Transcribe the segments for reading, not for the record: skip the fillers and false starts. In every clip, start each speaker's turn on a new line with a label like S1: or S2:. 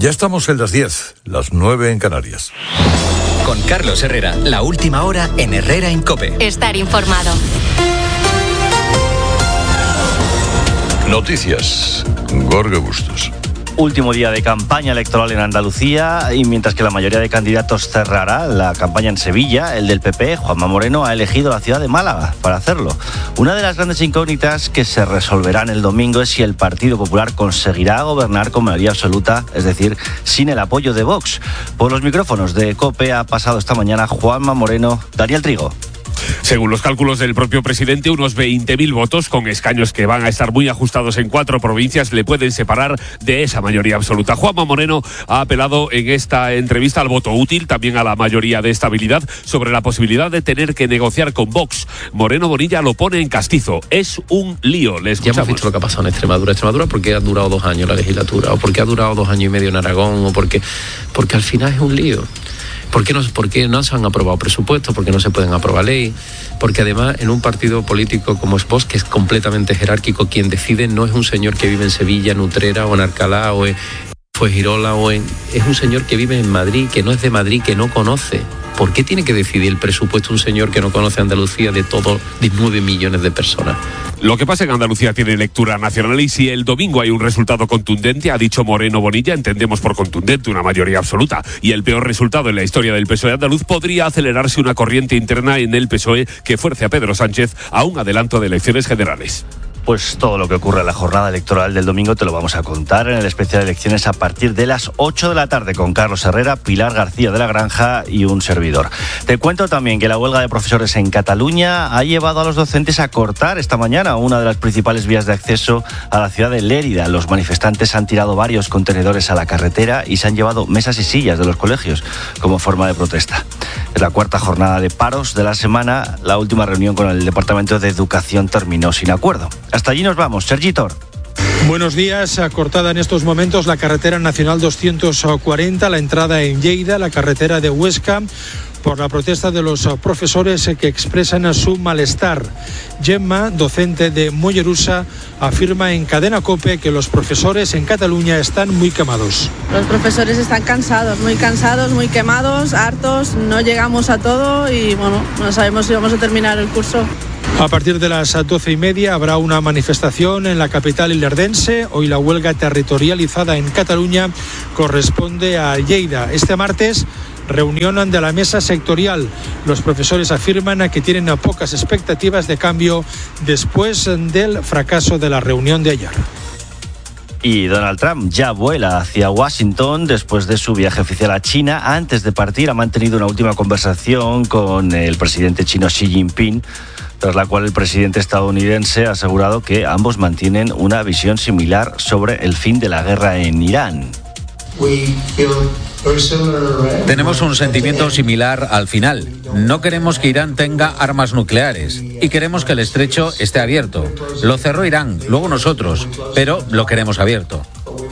S1: Ya estamos en las 10, las 9 en Canarias.
S2: Con Carlos Herrera, la última hora en Herrera en COPE.
S3: Estar informado.
S1: Noticias, Gorka Bustos.
S4: Último día de campaña electoral en Andalucía y mientras que la mayoría de candidatos cerrará la campaña en Sevilla, el del PP, Juanma Moreno, ha elegido la ciudad de Málaga para hacerlo. Una de las grandes incógnitas que se resolverán el domingo es si el Partido Popular conseguirá gobernar con mayoría absoluta, es decir, sin el apoyo de Vox. Por los micrófonos de COPE ha pasado esta mañana Juanma Moreno. Daniel Trigo.
S5: Según los cálculos del propio presidente, unos 20.000 votos, con escaños que van a estar muy ajustados en 4 provincias, le pueden separar de esa mayoría absoluta. Juanma Moreno ha apelado en esta entrevista al voto útil, también a la mayoría de estabilidad, sobre la posibilidad de tener que negociar con Vox. Moreno Bonilla lo pone en castizo. Es un lío. Le escuchamos.
S6: Ya hemos visto lo que ha pasado en Extremadura. Extremadura, ¿por qué ha durado 2 años la legislatura? ¿O por qué ha durado 2 años y medio en Aragón? ¿O porque al final es un lío? ¿Por qué no se han aprobado presupuestos? ¿Por qué no se pueden aprobar ley? Porque además en un partido político como es Vox, que es completamente jerárquico, quien decide no es un señor que vive en Sevilla, en Utrera o en Alcalá o en Fuengirola es un señor que vive en Madrid, que no es de Madrid, que no conoce. ¿Por qué tiene que decidir el presupuesto un señor que no conoce Andalucía de 9 millones de personas?
S5: Lo que pasa en Andalucía tiene lectura nacional y si el domingo hay un resultado contundente, ha dicho Moreno Bonilla, entendemos por contundente una mayoría absoluta, y el peor resultado en la historia del PSOE andaluz, podría acelerarse una corriente interna en el PSOE que fuerce a Pedro Sánchez a un adelanto de elecciones generales.
S4: Pues todo lo que ocurre en la jornada electoral del domingo te lo vamos a contar en el especial de elecciones a partir de las 8 de la tarde con Carlos Herrera, Pilar García de la Granja y un servidor. Te cuento también que la huelga de profesores en Cataluña ha llevado a los docentes a cortar esta mañana una de las principales vías de acceso a la ciudad de Lérida. Los manifestantes han tirado varios contenedores a la carretera y se han llevado mesas y sillas de los colegios como forma de protesta. Es la 4ª jornada de paros de la semana. La última reunión con el Departamento de Educación terminó sin acuerdo. Hasta allí nos vamos. Sergi Tor.
S7: Buenos días. Cortada en estos momentos la carretera nacional 240, la entrada en Lleida, la carretera de Huesca, por la protesta de los profesores que expresan su malestar. Gemma, docente de Mollerusa, afirma en Cadena COPE que los profesores en Cataluña están muy quemados.
S8: Los profesores están cansados, muy quemados, hartos, no llegamos a todo y bueno, no sabemos si vamos a terminar el curso.
S7: A partir de las 12:30 habrá una manifestación en la capital ilerdense. Hoy la huelga territorializada en Cataluña corresponde a Lleida. Este martes, reunión de la mesa sectorial. Los profesores afirman que tienen pocas expectativas de cambio después del fracaso de la reunión de ayer.
S4: Y Donald Trump ya vuela hacia Washington después de su viaje oficial a China. Antes de partir ha mantenido una última conversación con el presidente chino Xi Jinping, tras la cual el presidente estadounidense ha asegurado que ambos mantienen una visión similar sobre el fin de la guerra en Irán.
S9: Tenemos un sentimiento similar al final. No queremos que Irán tenga armas nucleares y queremos que el estrecho esté abierto. Lo cerró Irán, luego nosotros, pero lo queremos abierto.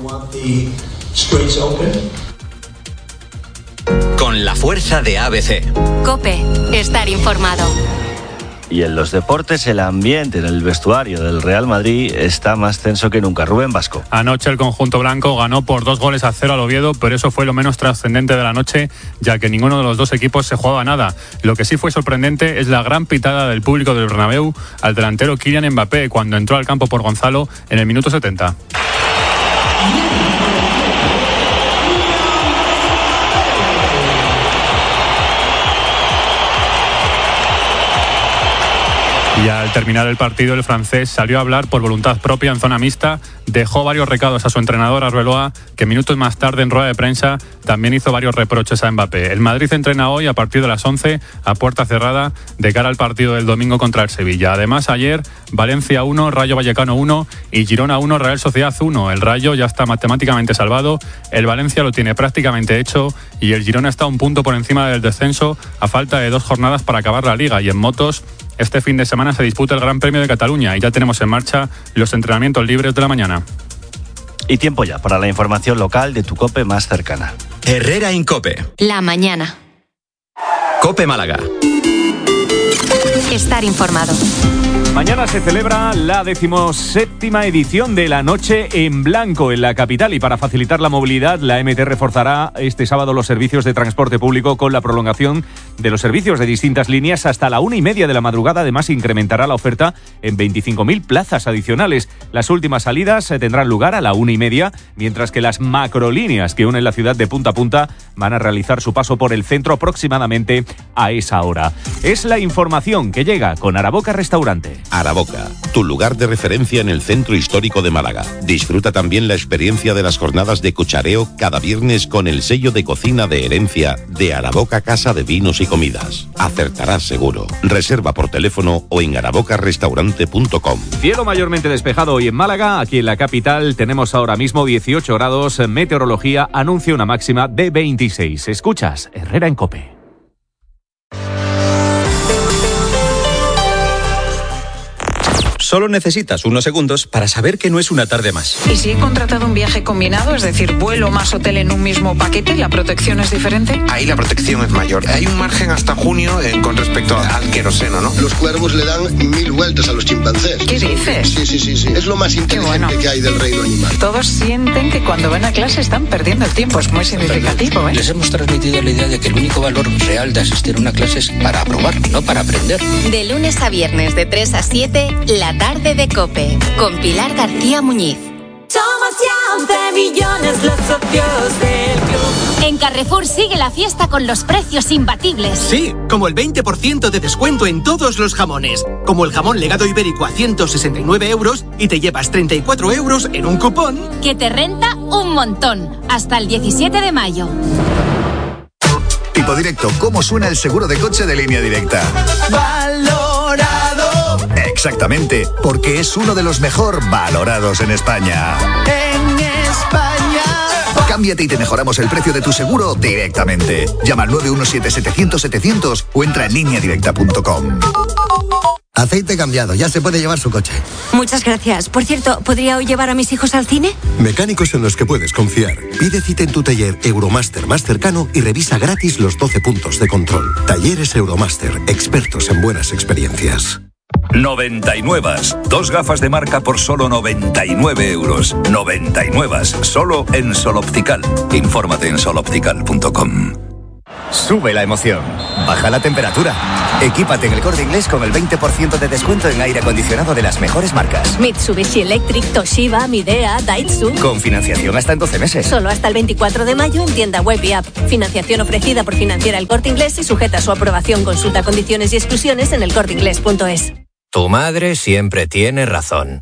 S2: Con la fuerza de ABC.
S3: COPE. Estar informado.
S4: Y en los deportes, el ambiente en el vestuario del Real Madrid está más tenso que nunca. Rubén Vasco.
S10: Anoche el conjunto blanco ganó por 2-0 al Oviedo, pero eso fue lo menos trascendente de la noche, ya que ninguno de los dos equipos se jugaba nada. Lo que sí fue sorprendente es la gran pitada del público del Bernabéu al delantero Kylian Mbappé cuando entró al campo por Gonzalo en el minuto 70. Y al terminar el partido, el francés salió a hablar por voluntad propia en zona mixta, dejó varios recados a su entrenador Arbeloa, que minutos más tarde en rueda de prensa también hizo varios reproches a Mbappé. El Madrid entrena hoy a partir de las 11 a puerta cerrada de cara al partido del domingo contra el Sevilla. Además, ayer Valencia 1, Rayo Vallecano 1 y Girona 1, Real Sociedad 1. El Rayo ya está matemáticamente salvado, el Valencia lo tiene prácticamente hecho y el Girona está un punto por encima del descenso a falta de 2 jornadas para acabar la Liga. Y en motos, este fin de semana se disputa el Gran Premio de Cataluña y ya tenemos en marcha los entrenamientos libres de la mañana.
S4: Y tiempo ya para la información local de tu COPE más cercana.
S2: Herrera en COPE.
S3: La mañana.
S2: COPE Málaga.
S3: Estar informado.
S11: Mañana se celebra la 17ª edición de la Noche en Blanco en la capital y para facilitar la movilidad, la MT reforzará este sábado los servicios de transporte público con la prolongación de los servicios de distintas líneas hasta la 1:30 de la madrugada. Además, incrementará la oferta en 25.000 plazas adicionales. Las últimas salidas tendrán lugar a la 1:30, mientras que las macrolíneas que unen la ciudad de punta a punta van a realizar su paso por el centro aproximadamente a esa hora. Es la información que llega con Araboca Restaurante.
S12: Araboca, tu lugar de referencia en el centro histórico de Málaga. Disfruta también la experiencia de las jornadas de cuchareo cada viernes con el sello de cocina de herencia de Araboca Casa de Vinos y Comidas. Acertarás seguro. Reserva por teléfono o en arabocarestaurante.com.
S11: Cielo mayormente despejado hoy en Málaga. Aquí en la capital tenemos ahora mismo 18 grados. Meteorología anuncia una máxima de 26. Escuchas Herrera en COPE.
S13: Solo necesitas unos segundos para saber que no es una tarde más.
S14: ¿Y si he contratado un viaje combinado, es decir, vuelo más hotel en un mismo paquete, la protección es diferente?
S15: Ahí la protección es mayor. Hay un margen hasta junio con respecto al queroseno, ¿no?
S16: Los cuervos le dan 1000 vueltas a los chimpancés.
S14: ¿Qué dices?
S16: Sí. Es lo más inteligente que hay del reino animal.
S14: Todos sienten que cuando ven a clase están perdiendo el tiempo. Es muy significativo, ¿eh?
S17: Les hemos transmitido la idea de que el único valor real de asistir a una clase es para aprobar, no para aprender.
S3: De lunes a viernes de 3 a 7, la tarde de COPE, con Pilar García Muñiz.
S18: Somos ya 11 millones los socios del club.
S19: En Carrefour sigue la fiesta con los precios imbatibles.
S20: Sí, como el 20% de descuento en todos los jamones. Como el jamón legado ibérico a 169 euros y te llevas 34 euros en un cupón.
S19: Que te renta un montón. Hasta el 17 de mayo.
S21: Tipo Directo, ¿cómo suena el seguro de coche de Línea Directa?
S22: Valorado.
S21: Exactamente, porque es uno de los mejor valorados en España.
S22: En España.
S21: Cámbiate y te mejoramos el precio de tu seguro directamente. Llama al 917-700-700 o entra en lineadirecta.com.
S22: Aceite cambiado, ya se puede llevar su coche.
S23: Muchas gracias. Por cierto, ¿podría hoy llevar a mis hijos al cine?
S22: Mecánicos en los que puedes confiar. Pide cita en tu taller Euromaster más cercano y revisa gratis los 12 puntos de control. Talleres Euromaster, expertos en buenas experiencias.
S24: 99. 2 gafas de marca por solo 99 euros. 99. Solo en Sol Optical. Infórmate en soloptical.com.
S25: Sube la emoción, baja la temperatura. Equípate en El Corte Inglés con el 20% de descuento en aire acondicionado de las mejores marcas.
S23: Mitsubishi Electric, Toshiba, Midea, Daihatsu.
S25: Con financiación hasta en 12 meses.
S23: Solo hasta el 24 de mayo en tienda web y app. Financiación ofrecida por Financiera El Corte Inglés y sujeta a su aprobación. Consulta condiciones y exclusiones en elcorteinglés.es.
S26: Tu madre siempre tiene razón.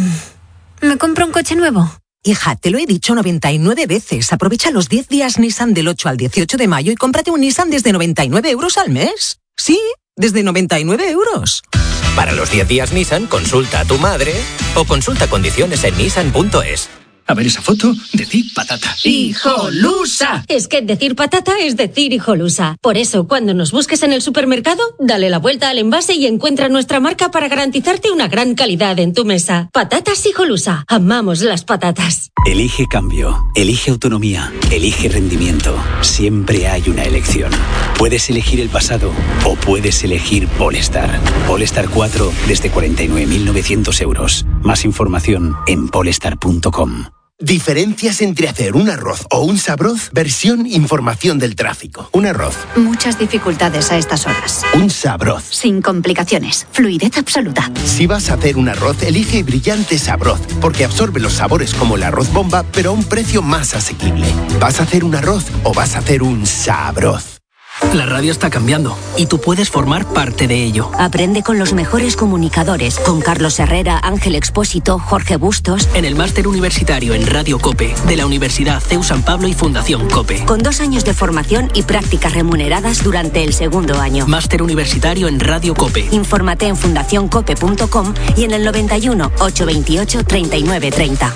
S23: ¿Me compro un coche nuevo?
S27: Hija, te lo he dicho 99 veces. Aprovecha los 10 días Nissan del 8 al 18 de mayo y cómprate un Nissan desde 99 euros al mes. Sí, desde 99 euros.
S26: Para los 10 días Nissan, consulta a tu madre o consulta condiciones en nissan.es.
S28: A ver esa foto, decir patata.
S23: ¡Hijolusa! Es que decir patata es decir hijolusa. Por eso, cuando nos busques en el supermercado, dale la vuelta al envase y encuentra nuestra marca para garantizarte una gran calidad en tu mesa. Patatas Hijolusa. Amamos las patatas.
S29: Elige cambio, elige autonomía, elige rendimiento. Siempre hay una elección. Puedes elegir el pasado o puedes elegir Polestar. Polestar 4 desde 49.900 euros. Más información en polestar.com.
S22: Diferencias entre hacer un arroz o un sabroz, versión información del tráfico. Un arroz.
S23: Muchas dificultades a estas horas.
S22: Un sabroz.
S23: Sin complicaciones. Fluidez absoluta.
S22: Si vas a hacer un arroz, elige Brillante Sabroz, porque absorbe los sabores como el arroz bomba, pero a un precio más asequible. ¿Vas a hacer un arroz o vas a hacer un sabroz?
S30: La radio está cambiando y tú puedes formar parte de ello.
S23: Aprende con los mejores comunicadores, con Carlos Herrera, Ángel Expósito, Jorge Bustos.
S30: En el máster universitario en Radio COPE de la Universidad CEU San Pablo y Fundación COPE.
S23: Con 2 años de formación y prácticas remuneradas durante el 2º año.
S30: Máster universitario en Radio COPE.
S23: Infórmate en fundacioncope.com y en el 91 828 3930.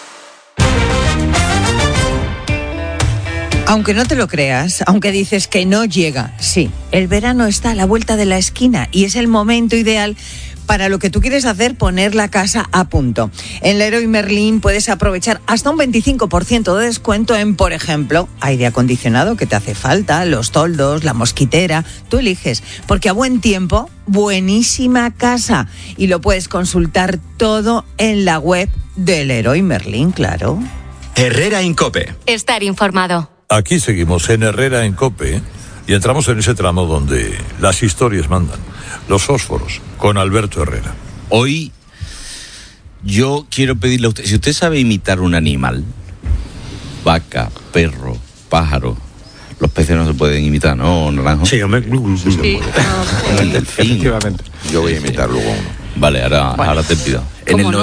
S31: Aunque no te lo creas, aunque dices que no llega, sí, el verano está a la vuelta de la esquina y es el momento ideal para lo que tú quieres hacer, poner la casa a punto. En Leroy Merlin puedes aprovechar hasta un 25% de descuento en, por ejemplo, aire acondicionado que te hace falta, los toldos, la mosquitera, tú eliges, porque a buen tiempo, buenísima casa. Y lo puedes consultar todo en la web de Leroy Merlin, claro.
S13: Herrera Incope.
S3: Estar informado.
S1: Aquí seguimos en Herrera en COPE y entramos en ese tramo donde las historias mandan. Los fósforos, con Alberto Herrera.
S2: Hoy yo quiero pedirle a usted, si usted sabe imitar un animal, vaca, perro, pájaro, los peces no se pueden imitar, ¿no, Naranjo?
S4: Sí, hombre.
S2: Sí, el delfín.
S15: Efectivamente. Yo voy a imitar luego uno.
S2: Vale, ahora te pido. En el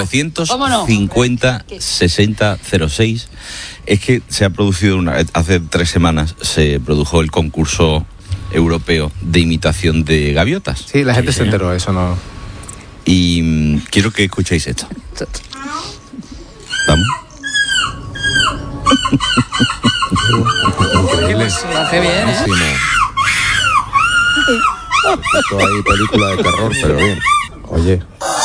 S2: 950-60-06 es que se ha producido hace 3 semanas se produjo el concurso europeo de imitación de gaviotas.
S15: Sí, la gente se enteró, eso no.
S2: Y quiero que escuchéis esto. ¿Vamos?
S15: Increíble.
S4: Lo hace bien, ¿eh?
S15: Esto hay película de terror, pero bien. Oye.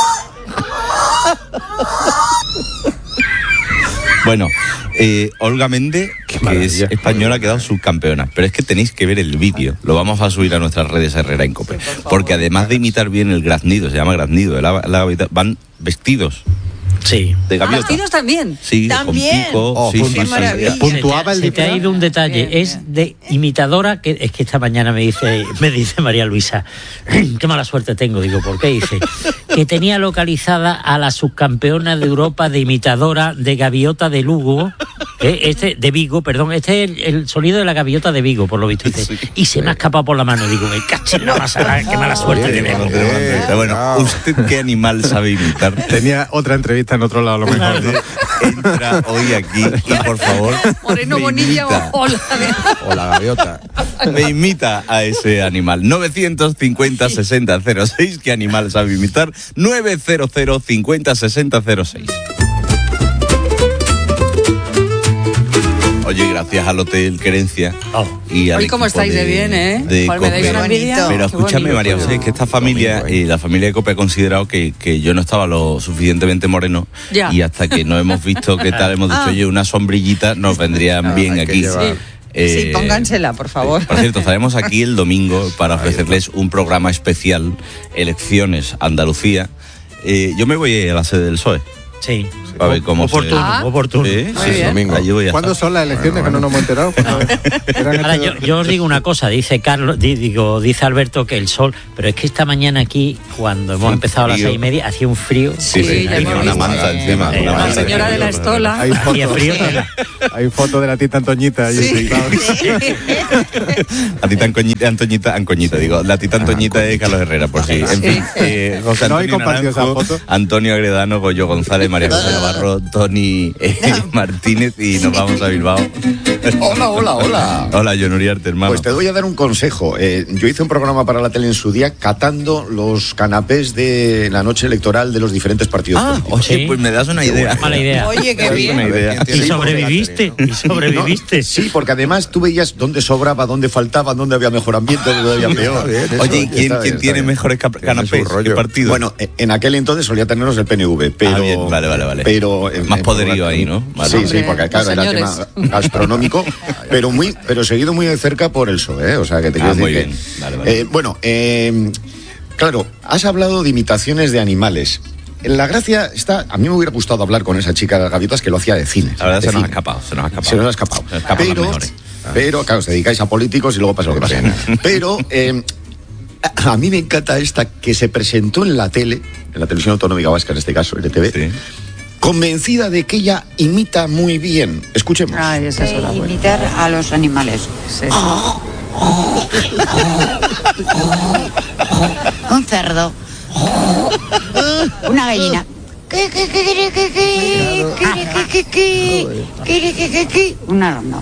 S2: Bueno, Olga Méndez, que es española, ha quedado subcampeona. Pero es que tenéis que ver el vídeo. Lo vamos a subir a nuestras redes Herrera en COPE. Porque además de imitar bien el graznido, se llama graznido, van vestidos.
S4: Sí.
S2: De gaviota.
S5: ¿Vestidos también?
S2: Sí,
S5: ¿también?
S2: Con pico. Sí,
S5: qué maravilla.
S15: Puntuaba
S4: se te ha ido un detalle.
S5: Bien,
S4: es de imitadora, que es que esta mañana me dice María Luisa, qué mala suerte tengo. Digo, ¿por qué? Dice, que tenía localizada a la subcampeona de Europa de imitadora de gaviota de Lugo, de Vigo, perdón, este es el sonido de la gaviota de Vigo, por lo visto. Dice, y se me ha escapado por la mano. Digo, me caché en la masa, qué mala suerte tenemos.
S2: Bueno, ¿usted qué animal sabe imitar?
S15: Tenía otra entrevista en otro lado, a lo mejor, ¿no?
S2: Entra hoy aquí y, por favor,
S5: Moreno Bonilla o
S15: la gaviota.
S2: Me imita a ese animal. 950-60-06. ¿Qué animal sabe imitar? 900-50-60-06. Oye, gracias al Hotel Querencia y al
S5: Hoy cómo estáis de bien, ¿eh?
S2: De
S5: me dais una envidia.
S2: Pero escúchame, María José, que esta familia y la familia de COPE ha considerado que yo no estaba lo suficientemente moreno
S5: ya.
S2: Y hasta que no hemos visto qué tal, hemos dicho, oye, una sombrillita nos vendrían bien aquí.
S31: Sí, póngansela, por favor.
S2: Por cierto, estaremos aquí el domingo para ofrecerles un programa especial, Elecciones Andalucía. Yo me voy a la sede del PSOE.
S4: Sí.
S2: A ver cómo
S4: oportuno.
S2: Sí,
S15: domingo. ¿Cuándo son las elecciones que no nos hemos enterado?
S4: Ahora, yo os digo una cosa, dice Carlos, dice Alberto que el sol, pero es que esta mañana aquí, cuando hemos empezado a las 6:30, hacía un frío.
S2: Sí, una manza encima.
S5: La señora de la Estola.
S15: Hay fotos de la tita Antoñita.
S2: Sí. La tita Antoñita, digo. La tita Antoñita de Carlos Herrera, por si. En fin, José Antonio Naranjo, Antonio Agredano, Goyo González, María José Navarro, Tony Martínez, y nos vamos a Bilbao.
S6: Hola.
S2: Hola, John Uriarte, hermano.
S6: Pues te voy a dar un consejo. Yo hice un programa para la tele en su día catando los canapés de la noche electoral de los diferentes partidos políticos.
S2: Oye, pues me das una idea.
S4: Mala idea.
S5: Oye, qué bien.
S4: ¿Y sobreviviste? No,
S6: sí, porque además tú veías dónde sobraba, dónde faltaba, dónde había mejor ambiente, dónde había peor.
S2: Oye, ¿quién tiene mejores canapés? ¿Qué partido?
S6: Bueno, en aquel entonces solía tenerlos el PNV, pero...
S2: Bien, vale.
S6: Pero
S2: más poderío ahí, ¿no?
S6: Vale. Sí, porque claro, era tema gastronómico, pero seguido muy de cerca por el PSOE, o sea, que te quiero decir
S2: bien.
S6: Vale. Claro, has hablado de imitaciones de animales. La gracia está... A mí me hubiera gustado hablar con esa chica de las gaviotas que lo hacía de cine.
S2: La verdad se nos ha escapado.
S6: Pero, claro, os dedicáis a políticos y luego pasa lo que pasa. Pero... a mí me encanta esta que se presentó en la tele, en la televisión autonómica vasca, en este caso, LTV, sí, convencida de que ella imita muy bien. Escuchemos.
S7: Imitar a los animales. Sí. Un cerdo. Una gallina. Una ronda.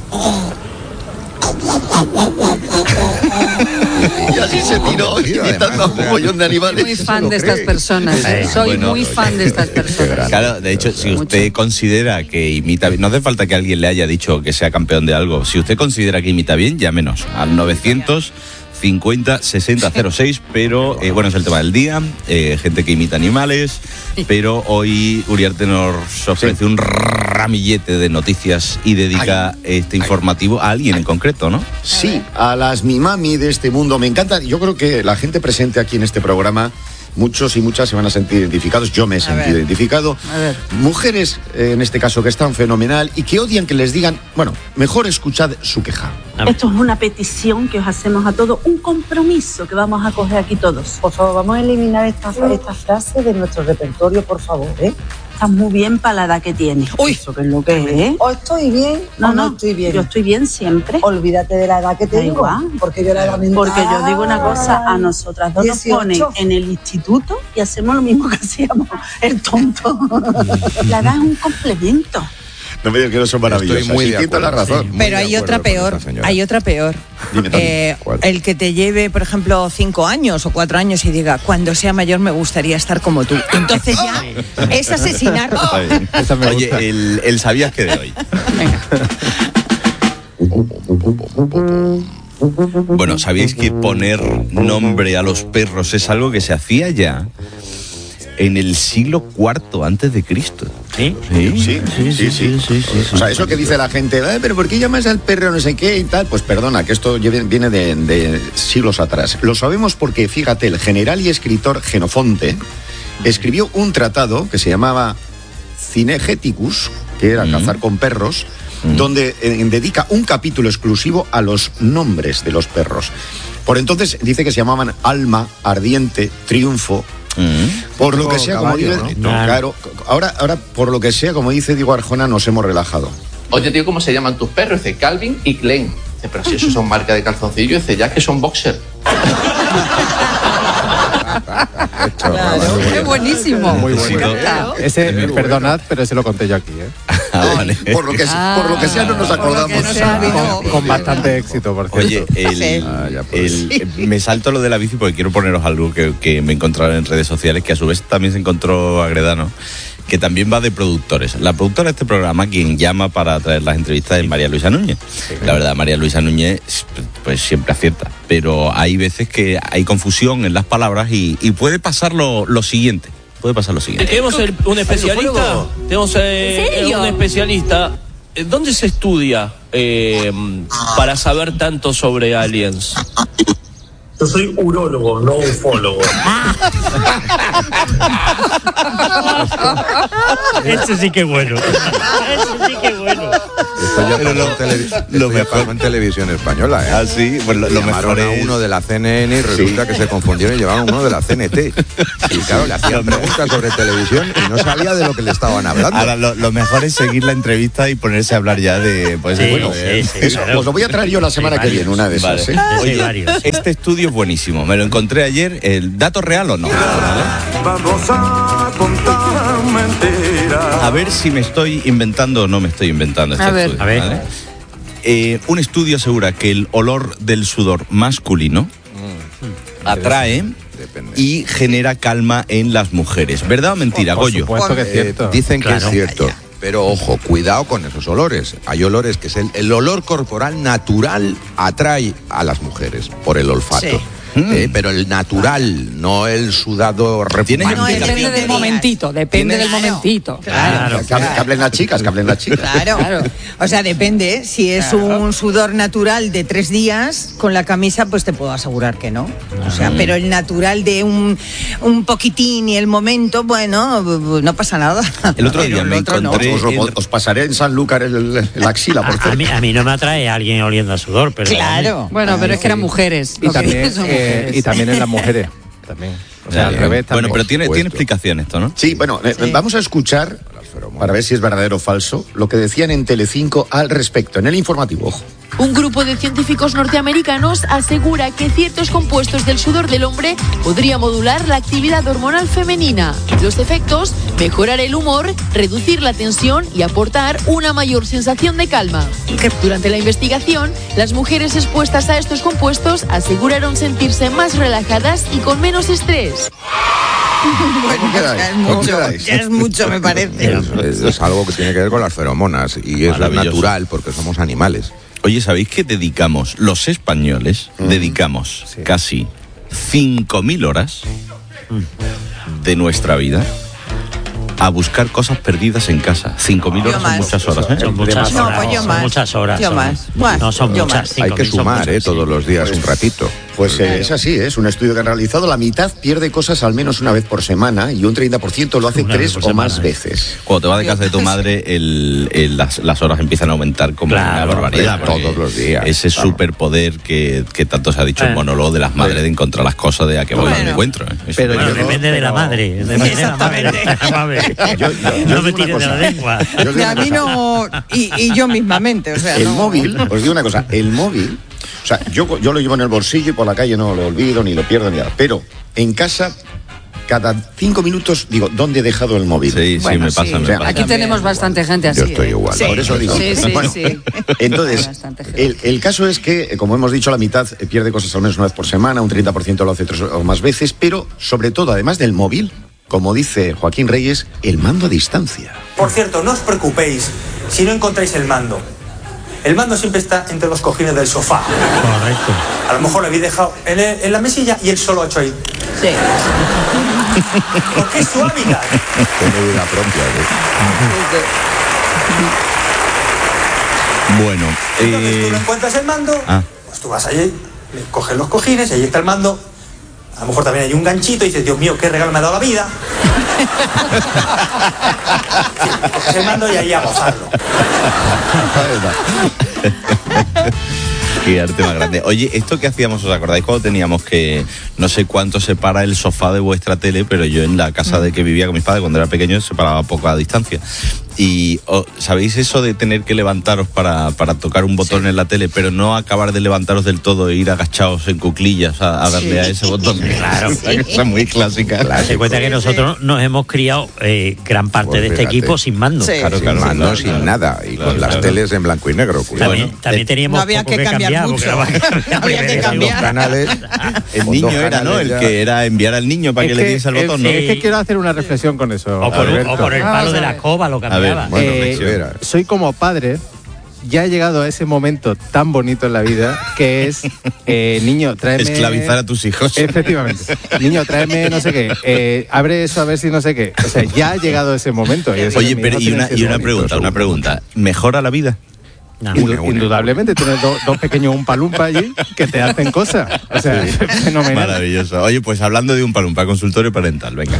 S6: Y así se tiró, imitando a un mogollón de animales.
S5: Muy fan de estas personas. Soy muy fan de estas personas.
S2: Claro, de hecho, si usted considera que imita bien, no hace falta que alguien le haya dicho que sea campeón de algo. Si usted considera que imita bien, llámenos al 900 50 60 06, pero bueno, es el tema del día, gente que imita animales, pero hoy Uriarte nos ofrece un ramillete de noticias y dedica este informativo a alguien en concreto, ¿no?
S6: Sí, a las mimami de este mundo. Me encanta, yo creo que la gente presente aquí en este programa, muchos y muchas se van a sentir identificados, yo me he sentido identificado. Mujeres, en este caso, que están fenomenal y que odian que les digan, bueno, mejor escuchad su queja.
S8: Esto es una petición que os hacemos a todos, un compromiso que vamos a coger aquí todos.
S9: Por favor, vamos a eliminar esta frase de nuestro repertorio, por favor, ¿eh?
S8: Estás muy bien para la edad que tienes.
S9: Uy,
S8: eso que es lo que es.
S9: O estoy bien o no estoy bien.
S8: Yo estoy bien siempre.
S9: Olvídate de la edad que tengo.
S8: Igual.
S9: Porque yo la edad mental.
S8: Porque yo digo una cosa, a nosotras dos 18. Nos ponen en el instituto y hacemos lo mismo que hacíamos, el tonto. La edad es un complemento.
S6: No me digas que no son maravillosas.
S10: Estoy muy de
S6: acuerdo, la razón.
S31: Sí. Pero hay otra peor.
S6: Dime,
S31: el que te lleve, por ejemplo, 5 años o 4 años y diga, cuando sea mayor me gustaría estar como tú. Entonces ya es asesinar.
S2: Oye, el sabías que de hoy. Bueno, ¿sabíais que poner nombre a los perros es algo que se hacía ya en el siglo IV antes de Cristo?
S6: Sí. O sea, eso que dice la gente, pero ¿por qué llamas al perro no sé qué y tal? Pues perdona, que esto viene de siglos atrás. Lo sabemos porque, fíjate, el general y escritor Xenofonte escribió un tratado que se llamaba Cinegéticus, que era cazar con perros, donde dedica un capítulo exclusivo a los nombres de los perros. Por entonces dice que se llamaban Alma, Ardiente, Triunfo. Por lo que sea, como dice, claro, ahora por lo que sea, como dice Diego Arjona, nos hemos relajado.
S11: Oye, tío, ¿cómo se llaman tus perros? Dice Calvin y Klein. Dice, pero si esos son marca de calzoncillo, dice, ya que son boxer.
S5: Claro, es buenísimo.
S10: Muy bueno. Ese, perdonad, pero ese lo conté yo aquí,
S6: Vale. Por lo que sea no nos acordamos.
S10: Con bastante éxito, por cierto.
S2: Oye, me salto lo de la bici porque quiero poneros algo que me encontraron en redes sociales, que a su vez también se encontró Agredano, que también va de productores. La productora de este programa, quien llama para traer las entrevistas, es María Luisa Núñez. La verdad, María Luisa Núñez pues siempre acierta, pero hay veces que hay confusión en las palabras y puede pasar lo siguiente.
S12: Tenemos un especialista. Tenemos un especialista. ¿Dónde se estudia para saber tanto sobre aliens?
S14: Yo soy urólogo, no ufólogo.
S4: Ese sí que es bueno.
S10: Esto ya lo mejor en televisión española, ¿eh?
S2: Ah, sí, pues lo
S10: llamaron
S2: mejor
S10: a uno de la CNN y resulta que se confundieron y llevaron uno de la CNT. Y claro, le hacían preguntas sobre televisión y no sabía de lo que le estaban hablando.
S2: Ahora, lo mejor es seguir la entrevista y ponerse a hablar ya de... Pues,
S6: eso, os lo voy a traer yo la semana que viene, una de esas.
S2: Vale. Oye, este estudio es buenísimo. Me lo encontré ayer. ¿El dato real o no?
S16: Vamos a contar mentiras.
S2: A ver si me estoy inventando o no me estoy inventando este estudio. A ver. ¿Vale? Un estudio asegura que el olor del sudor masculino atrae y genera calma en las mujeres. ¿Verdad o mentira, Goyo?
S10: Por supuesto que es cierto. Dicen que es cierto. Pero ojo, cuidado con esos olores. Hay olores que es el olor corporal natural atrae a las mujeres por el olfato. Sí. Pero el natural, no el sudado refumante.
S5: No, depende del momentito,
S6: Claro. Que hablen las chicas.
S31: Claro. O sea, depende. Si es un sudor natural de 3 días, con la camisa, pues te puedo asegurar que no. O sea, pero el natural de un poquitín y el momento, bueno, no pasa nada.
S2: El otro día me encontré...
S6: Os pasaré en Sanlúcar el axila, por cierto.
S4: A mí no me atrae a alguien oliendo a sudor, pero...
S31: Claro.
S5: Bueno, pero es que eran mujeres.
S10: Y también en las mujeres. También. O sea, al revés también.
S2: Bueno, pero tiene explicación esto, ¿no?
S6: Sí, bueno, vamos a escuchar, para ver si es verdadero o falso, lo que decían en Telecinco al respecto, en el informativo, ojo.
S17: Un grupo de científicos norteamericanos asegura que ciertos compuestos del sudor del hombre podría modular la actividad hormonal femenina. Los efectos: mejorar el humor, reducir la tensión y aportar una mayor sensación de calma. Durante la investigación, las mujeres expuestas a estos compuestos aseguraron sentirse más relajadas y con menos estrés.
S31: Es mucho, me parece.
S10: Es algo que tiene que ver con las feromonas y eso es natural porque somos animales.
S2: Oye, ¿sabéis que dedicamos, los españoles, dedicamos casi 5.000 horas de nuestra vida a buscar cosas perdidas en casa? 5.000 horas son muchas horas, ¿eh?
S4: Son muchas horas. No, pues yo más. Muchas horas.
S31: Yo más. Bueno,
S4: no son muchas.
S10: Hay que sumar, todos los días un ratito.
S6: Pues es así, es un estudio que han realizado. La mitad pierde cosas al menos una vez por semana y un 30% lo hace 3 o más veces.
S2: Cuando te vas de casa de tu madre, las horas empiezan a aumentar como una barbaridad.
S10: Todos los días.
S2: Ese superpoder que tanto se ha dicho en monólogo de las madres de encontrar las cosas de a qué voy al encuentro.
S4: Pero depende de la madre. Depende de la madre. No me tires de la lengua.
S31: A mí no. Y yo mismamente, o sea.
S6: El móvil, os digo una cosa, el móvil. O sea, yo lo llevo en el bolsillo y por la calle no lo olvido, ni lo pierdo, ni nada. Pero en casa, cada 5 minutos digo, ¿dónde he dejado el móvil?
S2: Sí, bueno, sí, me pasa.
S5: Aquí tenemos bastante gente así.
S10: Yo estoy igual.
S6: Por eso digo.
S5: Sí.
S6: Entonces, el caso es que, como hemos dicho, la mitad pierde cosas al menos una vez por semana, un 30% lo hace 3 o más veces, pero sobre todo, además del móvil, como dice Joaquín Reyes, el mando a distancia.
S18: Por cierto, no os preocupéis si no encontráis el mando. El mando siempre está entre los cojines del sofá.
S4: Correcto.
S18: A lo mejor lo habéis dejado en la mesilla y él solo ha hecho ahí.
S31: Sí.
S18: Porque es su hábitat.
S10: Tiene vida propia.
S2: Bueno.
S18: Entonces tú no encuentras el mando, pues tú vas allí, le coges los cojines y ahí está el mando. A lo mejor también hay un ganchito y dices, Dios mío, qué regalo me ha dado la vida. Coges el mando y ahí a gozarlo.
S2: Qué arte más grande. Oye, esto que hacíamos, ¿os acordáis cuando teníamos que no sé cuánto separa el sofá de vuestra tele? Pero yo en la casa de que vivía con mis padres cuando era pequeño separaba a poca distancia. Y ¿sabéis eso de tener que levantaros para tocar un botón en la tele, pero no acabar de levantaros del todo e ir agachados en cuclillas a darle a ese botón?
S4: Claro.
S2: Cosa muy clásica.
S4: Se cuenta que nosotros nos hemos criado gran parte de este equipo sin mando.
S10: Claro, sin mando, sin nada. Y con las teles en blanco y negro.
S4: También teníamos
S31: no había que cambiar mucho.
S10: Había que cambiar. Canales,
S2: el niño era, ¿no? El que era enviar al niño para que le diese el botón, ¿no?
S19: Es que quiero hacer una reflexión con eso.
S4: O por el palo de la escoba lo cambiaba.
S19: Soy como padre, ya he llegado a ese momento tan bonito en la vida que es, niño, tráeme...
S2: Esclavizar a tus hijos.
S19: Efectivamente. Niño, tráeme no sé qué, abre eso a ver si no sé qué. O sea, ya ha llegado ese momento.
S2: Oye, pero una pregunta. ¿Mejora la vida?
S19: No. Indudablemente, tienes dos pequeños umpalumpa allí que te hacen cosas. O sea, es fenomenal.
S2: Maravilloso. Oye, pues hablando de umpalumpa, consultorio parental, venga.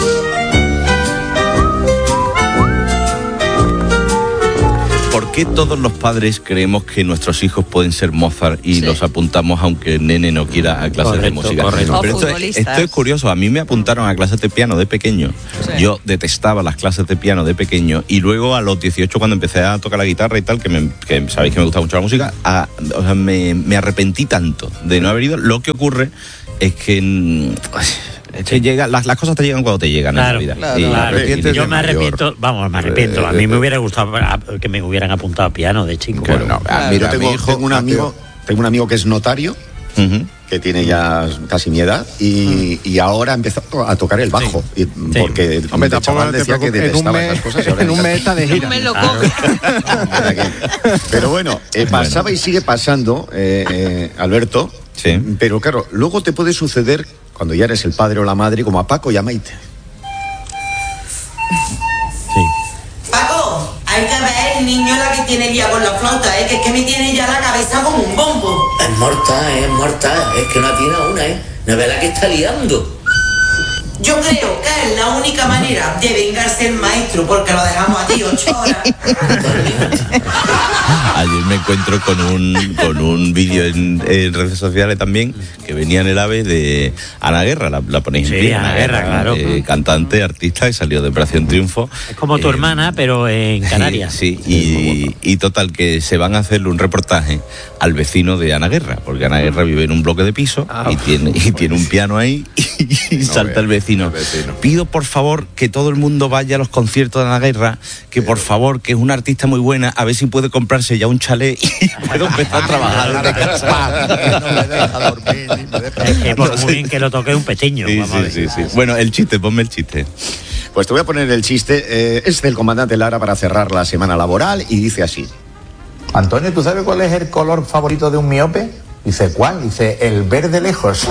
S2: ¿Por qué todos los padres creemos que nuestros hijos pueden ser Mozart y los apuntamos aunque el nene no quiera a clases de música? Pero esto es curioso. A mí me apuntaron a clases de piano de pequeño. Sí. Yo detestaba las clases de piano de pequeño y luego a los 18 cuando empecé a tocar la guitarra y tal, que sabéis que me gusta mucho la música, me arrepentí tanto de no haber ido. Lo que ocurre es que... las cosas te llegan cuando te llegan en la vida.
S4: Yo me arrepiento, me arrepiento. A mí me hubiera gustado que me hubieran apuntado a piano de chico.
S6: Claro, yo tengo un amigo que es notario, que tiene ya casi mi edad, y ahora empezó a tocar el bajo. Sí. Porque de chaval decía que detestaba esas cosas.
S19: En un mes está de gira.
S6: Pero bueno, pasaba y sigue pasando, Alberto.
S2: Sí.
S6: Pero claro, luego te puede suceder cuando ya eres el padre o la madre, como a Paco y a Maite.
S20: Sí. Paco, hay que ver el niño la que tiene ya con la flauta, que es que me tiene ya la cabeza como un bombo.
S21: Es mortal, es que no tiene una, no ve la que está liando.
S20: Yo creo que es la única manera de vengarse el maestro, porque lo dejamos a ti 8 horas.
S2: Ayer me encuentro con un vídeo en redes sociales también, que venía en el AVE de Ana Guerra, la ponéis en pie.
S4: Ana Guerra, claro.
S2: Cantante, artista, que salió de Operación Triunfo.
S4: Es como tu hermana, pero en Canarias.
S2: Sí, y total, que se van a hacerle un reportaje al vecino de Ana Guerra, porque Ana Guerra vive en un bloque de piso y tiene un piano ahí y salta el vecino. Pido por favor que todo el mundo vaya a los conciertos de Ana Guerra, que por favor, que es una artista muy buena, a ver si puede comprarse ya un chalet y puedo empezar a trabajar de casa.
S6: No me deja dormir, ni me deja...
S4: Es que por muy bien que lo toque un pequeño.
S2: Sí. Bueno, el chiste, ponme el chiste.
S6: Pues te voy a poner el chiste. Es del comandante Lara para cerrar la semana laboral y dice así:
S3: Antonio, ¿tú sabes cuál es el color favorito de un miope? Dice, ¿cuál? Dice, el verde lejos.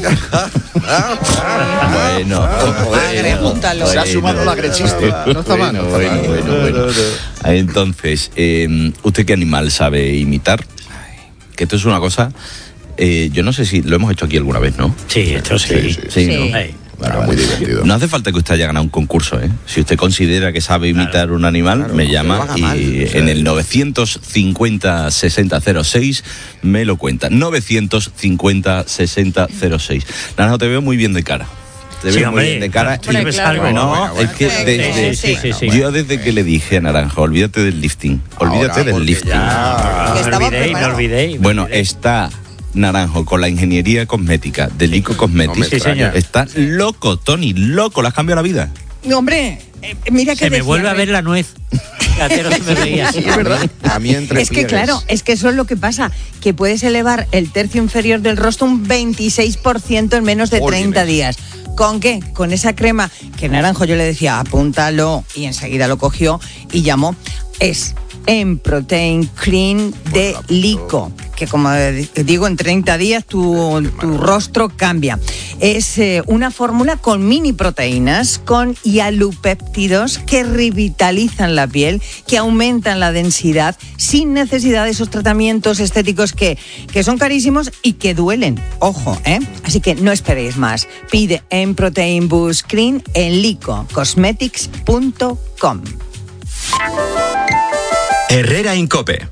S2: Bueno,
S6: se ha sumado la grechiste.
S2: No está mal. Bueno. Entonces, ¿usted qué animal sabe imitar? Que esto es una cosa, yo no sé si lo hemos hecho aquí alguna vez, ¿no?
S4: Sí, esto sí.
S2: ¿No? Bueno, muy divertido. No hace falta que usted haya ganado un concurso, ¿eh? Si usted considera que sabe imitar un animal, me llama y en el 950-6006 me lo cuenta. 950-6006. Naranjo, te veo muy bien de cara. Te veo muy bien de cara. Es que yo desde que le dije a Naranjo, olvídate del lifting. Olvídate del lifting.
S4: Me olvidé.
S2: Bueno, está Naranjo con la ingeniería cosmética de Lico Cosmetics.
S4: Sí, señor.
S2: Está loco, Tony, loco, le has cambiado la vida.
S31: Hombre, mira que
S4: se me vuelve a ver la nuez. Gatero se me veía.
S10: Sí, es verdad. A mí entre
S31: es que claro, es que eso es lo que pasa, que puedes elevar el tercio inferior del rostro un 26% en menos de 30 días. ¿Con qué? Con esa crema que Naranjo yo le decía, apúntalo, y enseguida lo cogió y llamó. Es M-Protein Clean de Lico, que como digo, en 30 días tu rostro cambia. Es una fórmula con mini proteínas, con hialupéptidos que revitalizan la piel, que aumentan la densidad, sin necesidad de esos tratamientos estéticos que son carísimos y que duelen. Ojo, ¿eh? Así que no esperéis más. Pide M-Protein Boost Clean en licocosmetics.com.
S13: Herrera en COPE.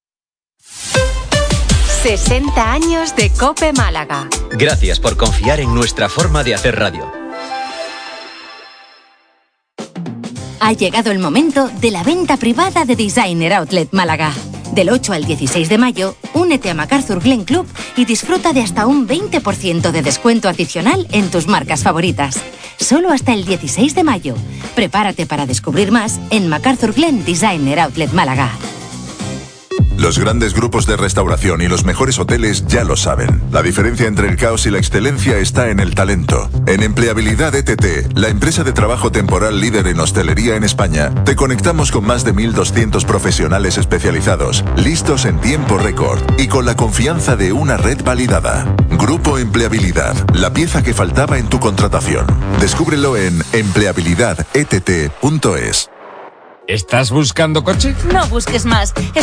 S22: 60 años de COPE Málaga.
S13: Gracias por confiar en nuestra forma de hacer radio.
S22: Ha llegado el momento de la venta privada de Designer Outlet Málaga. Del 8 al 16 de mayo, únete a MacArthur Glen Club y disfruta de hasta un 20% de descuento adicional en tus marcas favoritas. Solo hasta el 16 de mayo. Prepárate para descubrir más en MacArthur Glen Designer Outlet Málaga.
S23: Los grandes grupos de restauración y los mejores hoteles ya lo saben. La diferencia entre el caos y la excelencia está en el talento. En Empleabilidad ETT, la empresa de trabajo temporal líder en hostelería en España, te conectamos con más de 1.200 profesionales especializados, listos en tiempo récord y con la confianza de una red validada. Grupo Empleabilidad, la pieza que faltaba en tu contratación. Descúbrelo en empleabilidadett.es.
S24: ¿Estás buscando coche?
S22: No busques más.